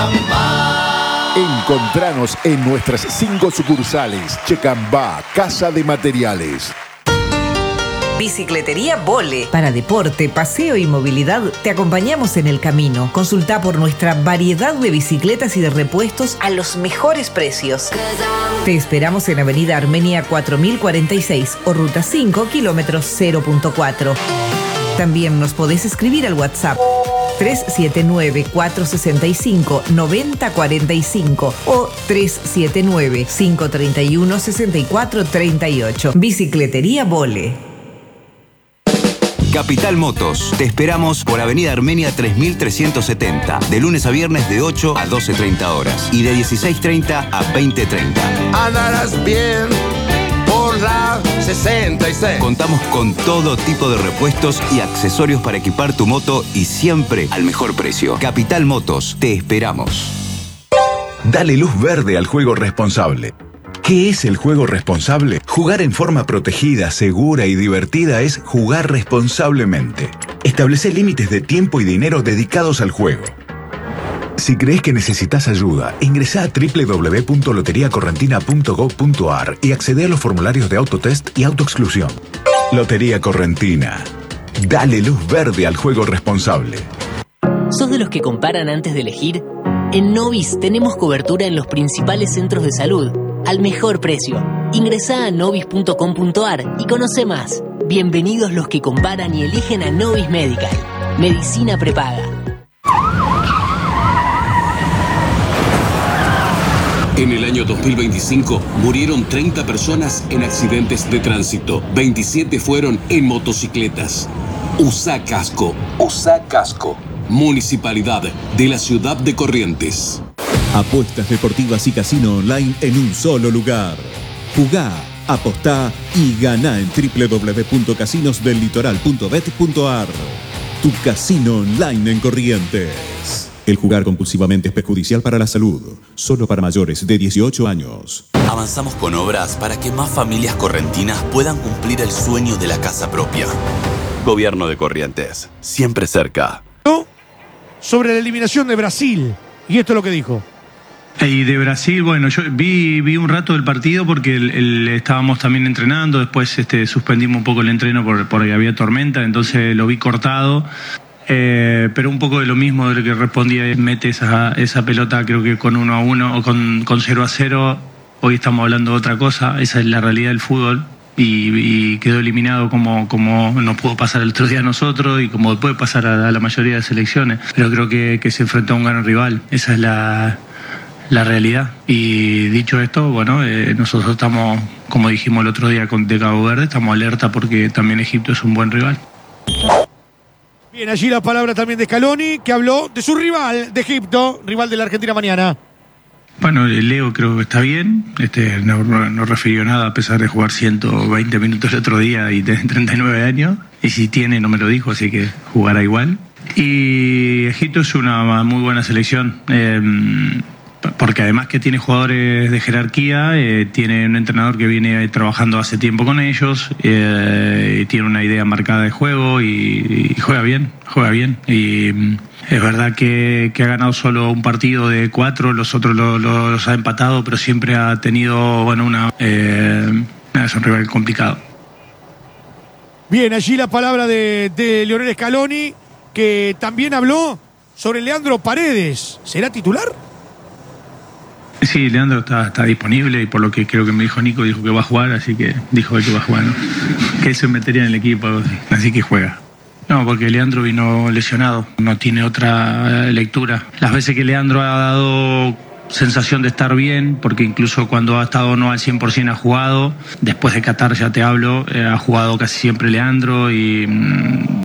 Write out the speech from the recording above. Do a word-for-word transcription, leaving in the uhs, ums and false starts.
Checambá. Encontranos en nuestras cinco sucursales. Checambá, Casa de Materiales. Bicicletería Vole. Para deporte, paseo y movilidad, te acompañamos en el camino. Consulta por nuestra variedad de bicicletas y de repuestos a los mejores precios. Te esperamos en Avenida Armenia cuatro mil cuarenta y seis o Ruta cinco, kilómetros cero punto cuatro. También nos podés escribir al WhatsApp tres siete nueve, cuatro seis cinco, nueve cero cuatro cinco o tres siete nueve, cinco tres uno, seis cuatro tres ocho. Bicicletería Vole. Capital Motos. Te esperamos por Avenida Armenia tres mil trescientos setenta, de lunes a viernes de ocho a doce treinta horas y de dieciséis treinta a veinte treinta. Andarás bien por la sesenta y seis. Contamos con todo tipo de repuestos y accesorios para equipar tu moto y siempre al mejor precio. Capital Motos. Te esperamos. Dale luz verde al juego responsable. ¿Qué es el juego responsable? Jugar en forma protegida, segura y divertida es jugar responsablemente. Establece límites de tiempo y dinero dedicados al juego. Si crees que necesitas ayuda, ingresá a doble u doble u doble u punto lotería correntina punto gob punto ar y accede a los formularios de autotest y autoexclusión. Lotería Correntina. Dale luz verde al juego responsable. ¿Sos de los que comparan antes de elegir? En Novis tenemos cobertura en los principales centros de salud al mejor precio. Ingresá a novis punto com punto ar y conoce más. Bienvenidos los que comparan y eligen a Novis Medical. Medicina prepaga. En el año dos mil veinticinco murieron treinta personas en accidentes de tránsito. veintisiete fueron en motocicletas. Usá casco. Usá casco. Municipalidad de la Ciudad de Corrientes. Apuestas deportivas y casino online en un solo lugar. Jugá, apostá y ganá en doble u doble u doble u punto casinos del litoral punto bet punto ar. Tu casino online en Corrientes. El jugar compulsivamente es perjudicial para la salud. Solo para mayores de dieciocho años. Avanzamos con obras para que más familias correntinas puedan cumplir el sueño de la casa propia. Gobierno de Corrientes. Siempre cerca. Sobre la eliminación de Brasil. Y esto es lo que dijo. Y de Brasil, bueno, yo vi, vi un rato del partido porque el, el, estábamos también entrenando, después este, suspendimos un poco el entreno por, porque había tormenta, entonces lo vi cortado, eh, pero un poco de lo mismo de lo que respondía, mete esa, esa pelota creo que con uno a uno o con, con cero a cero, hoy estamos hablando de otra cosa, esa es la realidad del fútbol. Y, y quedó eliminado como, como nos pudo pasar el otro día a nosotros y como puede pasar a, a la mayoría de selecciones, pero creo que, que se enfrentó a un gran rival, esa es la... la realidad. Y dicho esto, bueno, eh, nosotros estamos, como dijimos el otro día con de Cabo Verde, estamos alerta porque también Egipto es un buen rival. Bien, allí la palabra también de Scaloni, que habló de su rival de Egipto, rival de la Argentina mañana. Bueno, Leo creo que está bien, este, no, no refirió nada a pesar de jugar ciento veinte minutos el otro día y tener treinta y nueve años, y si tiene no me lo dijo, así que jugará igual. Y Egipto es una muy buena selección, eh, porque además que tiene jugadores de jerarquía, eh, tiene un entrenador que viene trabajando hace tiempo con ellos, eh, y tiene una idea marcada de juego y, y juega bien, juega bien. Y es verdad que, que ha ganado solo un partido de cuatro, los otros lo, lo, los ha empatado, pero siempre ha tenido, bueno, una eh, es un rival complicado. Bien, allí la palabra de, de Lionel Scaloni, que también habló sobre Leandro Paredes. ¿Será titular? Sí, Leandro está, está disponible y por lo que creo que me dijo Nico, dijo que va a jugar, así que dijo que va a jugar, ¿no? Que él se metería en el equipo, así que juega. No, porque Leandro vino lesionado, no tiene otra lectura. Las veces que Leandro ha dado sensación de estar bien, porque incluso cuando ha estado no al cien por ciento ha jugado, después de Qatar ya te hablo, eh, ha jugado casi siempre Leandro y... Mmm,